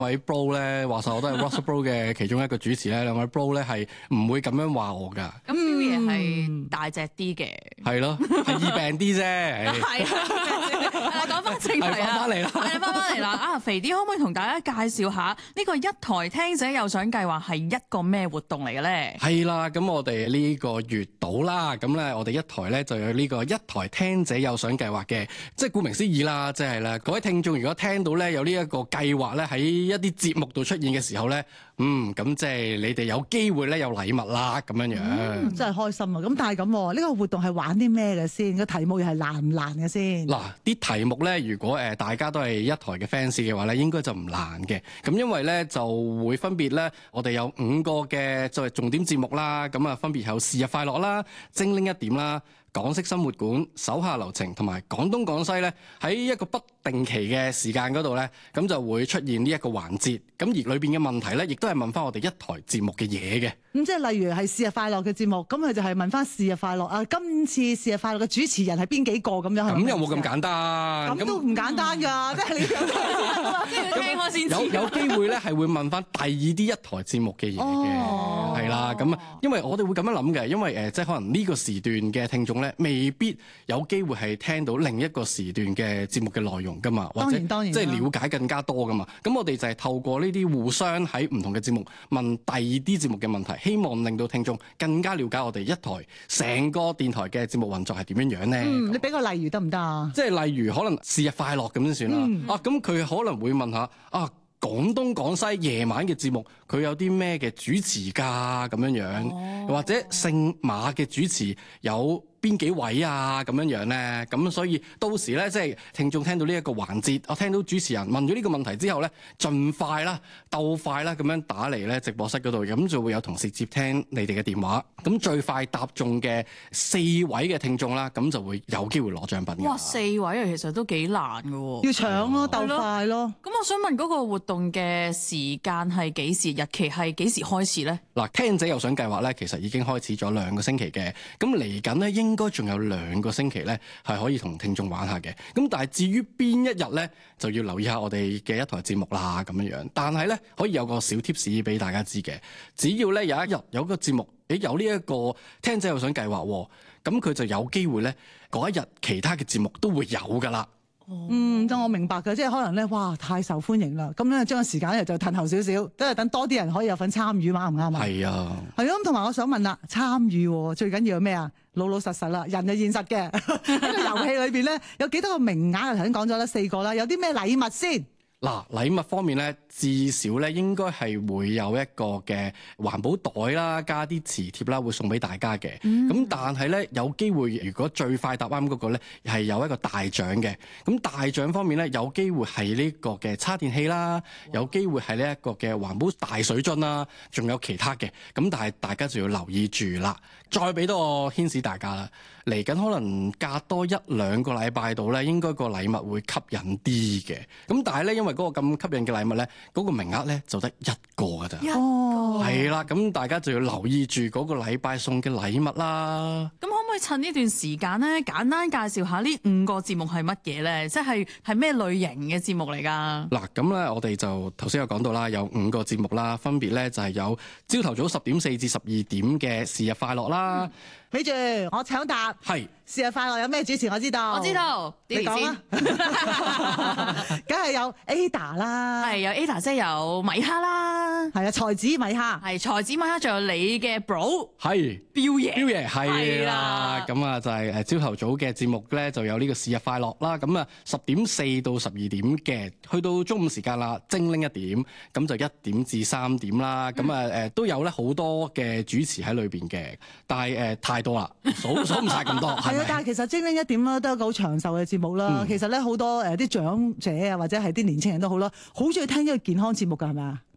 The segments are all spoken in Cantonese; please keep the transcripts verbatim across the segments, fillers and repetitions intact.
位 bro 咧，話實我都係 Russell Bro 嘅其中一個主持咧，兩位 bro 咧係唔會咁樣話我㗎。 咁彪爺係大隻啲嘅， 係咯，係易病啲啫。 係啊，講翻正題啊， 翻嚟啦， 係翻翻嚟啦。啊，肥啲可唔可以同大家介紹下呢個一台聽者有獎計劃係一個咩活動嚟嘅咧？ 係啦，咁我哋呢個月度啦，咁咧我哋一台咧就有呢個一台聽者有獎計劃嘅，即係顧名思義啦，即係咧各位聽眾如果聽到咧有呢一個計劃咧喺一啲節目度出現嘅時候咧，嗯，咁即係你哋有機會咧有禮物啦，咁樣樣、 嗯，真係開心啊！咁但係咁，呢、呢個活動係玩啲咩嘅先？個題目又係難唔難嘅先？ 嗱，啲題目咧，如果誒大家都係一台嘅 fans 嘅話咧，應該就唔難嘅。咁因為咧就會分別咧，我哋有五個嘅作為重點節目啦，咁啊分別有是日快樂啦、精靈一點啦、港式生活館、手下留情同埋廣東廣西咧，喺一個不定期嘅時間嗰度咧，咁就會出現呢一個環節。咁而裏邊嘅問題咧，亦都係問翻我哋一台節目嘅嘢嘅。 咁即係例如係是日快樂嘅節目，咁佢就係問翻是日快樂啊！今次是日快樂嘅主持人係邊幾個咁樣？ 咁又冇咁簡單， 咁都唔簡單㗎，即係你要聽我先知。 有有機會咧係會問翻第二啲一台節目嘅嘢嘅，係啦。咁因為我哋會咁樣諗嘅，因為誒即係可能呢個時段嘅聽眾咧，未必有機會係聽到另一個時段嘅節目嘅內容㗎嘛，或者即係了解更加多㗎嘛。咁我哋就係透過呢啲互相喺唔同嘅節目問第二啲節目嘅問題，希望令到聽眾更加了解我哋一台成個電台嘅節目運作係點樣樣咧。 嗯，你俾個例如得唔得啊？ 即係例如可能是日快樂咁先算啦。嗯、啊，咁佢可能會問下啊，廣東廣西夜晚嘅節目佢有啲咩嘅主持㗎咁樣樣，哦、或者姓馬嘅主持有邊幾位啊咁樣樣咧？咁所以到時咧，即係聽眾聽到呢一個環節，我聽到主持人問咗呢個問題之後咧，盡快啦、鬥快啦咁樣打嚟咧直播室嗰度，咁就會有同事接聽你哋嘅電話。咁最快答中嘅四位嘅聽眾啦，咁就會有機會攞獎品嘅。 哇！四位啊，其實都幾難㗎喎。 要搶咯，鬥快咯。 咁我想問嗰個活動嘅時間係幾時？日期係幾時開始咧？ 嗱，聽者有獎計劃咧，其實已經開始咗兩個星期嘅。咁嚟緊咧，應該仲有兩個星期咧，係可以同聽眾玩下嘅。咁但係至於邊一日咧，就要留意下我哋嘅一台節目啦，咁樣樣。但係咧，可以有個小貼士俾大家知嘅，只要咧有一日有個節目，誒有呢一個聽者有獎計劃，咁佢就有機會咧嗰一日其他嘅節目都會有噶啦。 嗯，咁我明白嘅，即係可能咧，哇，太受歡迎啦，咁咧將個時間咧就褪後少少，都係等多啲人可以有份參與，啱唔啱啊？ 係啊， 係咯，咁同埋我想問啦，參與最緊要係咩啊？老老實實啦，人係現實嘅。喺個遊戲裏邊咧，有幾多個名額？頭先講咗啦，四個啦，有啲咩禮物先？ 嗱，禮物方面咧，至少咧應該係會有一個嘅環保袋啦，加啲磁貼啦，會送俾大家嘅。咁、嗯、但係咧有機會，如果最快答啱嗰個咧，係有一個大獎嘅。咁大獎方面咧，有機會係呢個嘅叉電器啦，哇有機會係呢一個嘅環保大水樽啦，仲有其他嘅。咁但係大家就要留意住啦。再俾多個 hint大家啦，嚟緊可能隔多一兩個禮拜度咧，應該個禮物會吸引啲嘅。咁但係咧，因為嗰個咁吸引嘅禮物咧，嗰、嗰個名額咧就得一個㗎咋。 哦， 係啦，咁大家就要留意住嗰個禮拜送嘅禮物啦。 咁可唔可以趁呢段時間咧，簡單介紹下呢五個節目係乜嘢咧？即係係咩類型嘅節目嚟㗎？ 嗱，咁咧我哋就頭先有講到啦，有五個節目啦，分別咧就係有朝頭早十點四至十二點嘅是日快樂啦。 睇住、嗯、我搶答，係是日快樂有咩主持我知道， 我知道， 你講啊，梗係有 Ada 啦， 係有 Ada 即係有米哈啦， 係啊，才子米哈， 係才子米哈，仲有你嘅 bro， 係彪爺， 彪爺係啦，咁啊啦就係誒朝頭早嘅節目咧就有呢個是日快樂啦，咁啊十點四到十二點嘅，去到中午時間啦，精靈一點，咁就一點至三點啦，咁啊誒都有咧好多嘅主持喺裏邊嘅，但係誒、呃、太多啦，數數唔晒咁多。 係啊，但係其實精靈一點啦，都係一個好長壽嘅節目啦。嗯、其實咧好多誒啲長者啊，或者係啲年青人都好啦，好中意聽呢個健康節目㗎，係咪啊？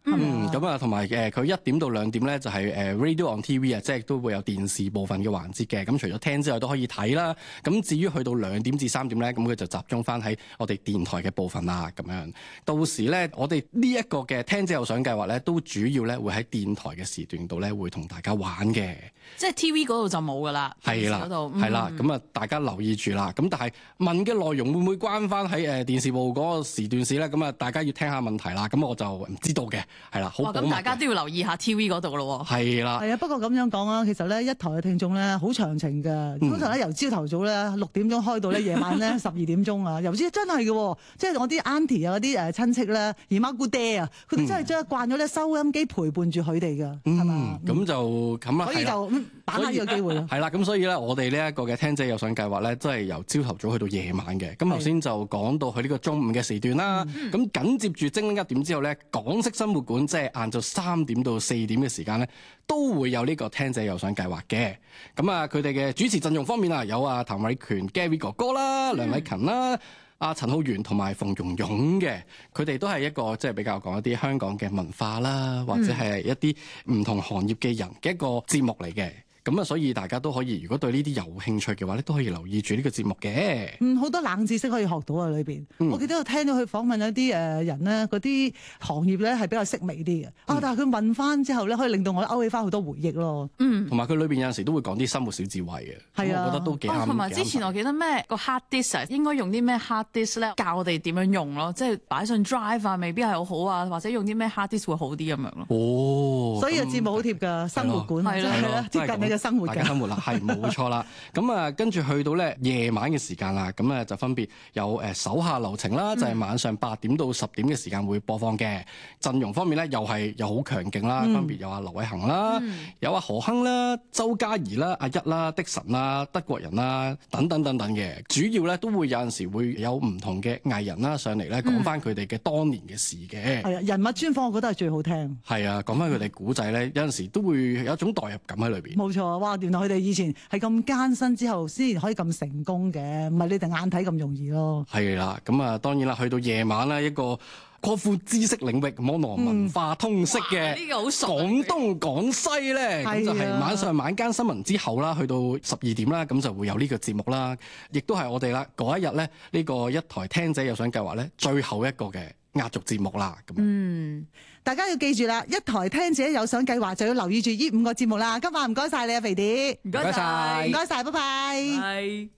嗯，咁啊，同埋誒佢一點到兩點咧就係誒 Radio on T V 啊，即係都會有電視部分嘅環節嘅。咁除咗聽之外都可以睇啦。咁至於去到兩點至三點咧，咁佢就集中翻喺我哋電台嘅部分啦。咁樣到時咧，我哋呢一個嘅聽者有獎計劃咧，都主要咧會喺電台嘅時段度咧會同大家玩嘅。 即係 T V 嗰度就冇噶啦， 係啦， 度係啦。咁啊，大家留意住啦。咁但係問嘅內容會唔會關翻喺誒電視部嗰個時段事咧？咁啊，大家要聽下問題啦。咁我就唔知道嘅，係啦，好保密嘅。 咁大家都要留意下 T V 嗰度咯。 係啦， 係啊。不過咁樣講啊，其實咧一台嘅聽眾咧好長情嘅，通常咧由朝頭早咧六點鐘開到咧夜晚咧十二點鐘啊。由之真係嘅，即係我啲 auntie 啊嗰啲誒親戚咧姨媽姑爹啊，佢哋真係將慣咗咧收音機陪伴住佢哋㗎，係嘛？ 咁就咁啦。 所以就把握呢個機會咯。 係啦，咁所以咧，我哋呢一個嘅聽者有獎計劃咧，都係由朝頭早去到夜晚嘅。咁頭先就講到去呢個中午嘅時段啦。咁緊接住精靈一點之後咧，港式生活館即係晏晝三點到四點嘅時間咧，都會有呢個聽者有獎計劃嘅。咁啊，佢哋嘅主持陣容方面啊，有啊譚偉權 Gary 哥哥啦、梁偉勤啦、阿陳浩源同埋馮蓉蓉嘅，佢哋都係一個即係比較講一啲香港嘅文化啦，或者係一啲唔同行業嘅人嘅一個節目嚟嘅。咁啊，所以大家都可以，如果對呢啲有興趣嘅話咧，都可以留意住呢個節目嘅。 嗯，好多冷知識可以學到啊！裏邊， 嗯、 我記得我聽到佢訪問一啲誒人咧，嗰啲行業咧係比較式微啲嘅。啊，但係佢問翻之後咧，可以令到我勾起翻好多回憶咯。 嗯， 同埋佢裏邊有陣時都會講啲生活小智慧嘅。係啊，我覺得都幾啱。 同埋、哦、之前我記得咩個 hard disk 應該用啲咩 hard disk 咧，教我哋點樣用咯，即係擺上 drive 啊，未必係好好啊，或者用啲咩 hard disk 會好啲咁樣咯。 哦， 所以個節目好貼㗎，生活館係啦，貼近你嘅生活嘅生活啦。係冇錯啦，咁啊跟住去到咧夜晚嘅時間啦，咁啊就分別有誒手下留情啦，就係、是、晚上八點到十點嘅時間會播放嘅。陣容方面咧又係又好強勁啦，分別有阿劉偉恒啦，嗯、有阿何亨啦、周嘉怡啦、阿一啦、的神啦、德國人啦等等等等嘅。主要咧都會有陣時會有唔同嘅藝人啦上嚟咧講翻佢哋嘅當年嘅事嘅。 係啊，人物專訪我覺得係最好聽。 係啊，講翻佢哋古仔咧，有陣時都會有一種代入感喺裏邊。 冇錯，哇！原來佢哋以前係咁艱辛之後先可以咁成功嘅，唔係你哋眼睇咁容易咯。 係啦，咁啊當然啦，去到夜晚咧一個擴闊知識領域、網絡文化通識嘅呢個好熟廣東廣西咧，咁、嗯、就係晚上晚間新聞之後啦，去到十二點啦，咁就會有呢個節目啦，亦都係我哋啦嗰一日咧呢個一台聽者有獎計劃咧最後一個嘅壓軸節目啦。咁嗯，大家要記住啦，一台聽者有獎計劃就要留意住呢五個節目啦。今晚唔該晒你啊，肥碟， 唔該晒， 唔該晒，拜拜。 拜。